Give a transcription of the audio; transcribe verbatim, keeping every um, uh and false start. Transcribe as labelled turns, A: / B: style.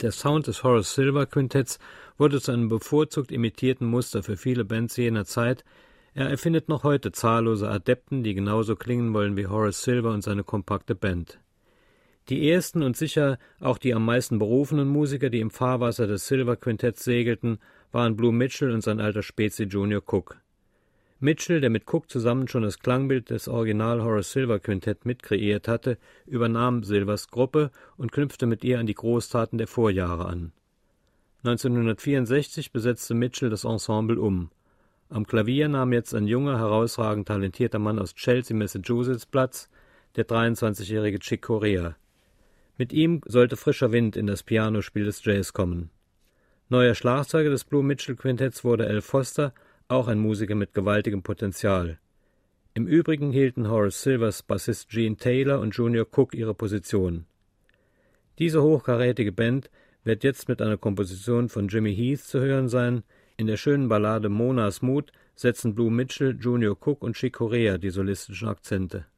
A: Der Sound des Horace Silver Quintetts wurde zu einem bevorzugt imitierten Muster für viele Bands jener Zeit. Er erfindet noch heute zahllose Adepten, die genauso klingen wollen wie Horace Silver und seine kompakte Band. Die ersten und sicher auch die am meisten berufenen Musiker, die im Fahrwasser des Silver Quintetts segelten, waren Blue Mitchell und sein alter Spezi Junior Cook. Mitchell, der mit Cook zusammen schon das Klangbild des Original Horace Silver Quintett mitkreiert hatte, übernahm Silvers Gruppe und knüpfte mit ihr an die Großtaten der Vorjahre an. neunzehnhundertvierundsechzig besetzte Mitchell das Ensemble um. Am Klavier nahm jetzt ein junger, herausragend talentierter Mann aus Chelsea, Massachusetts Platz, der dreiundzwanzigjährige Chick Corea. Mit ihm sollte frischer Wind in das Pianospiel des Jazz kommen. Neuer Schlagzeuger des Blue Mitchell Quintetts wurde Al Foster, auch ein Musiker mit gewaltigem Potenzial. Im Übrigen hielten Horace Silvers Bassist Gene Taylor und Junior Cook ihre Position. Diese hochkarätige Band wird jetzt mit einer Komposition von Jimmy Heath zu hören sein. In der schönen Ballade Mona's Mood setzen Blue Mitchell, Junior Cook und Chick Corea die solistischen Akzente.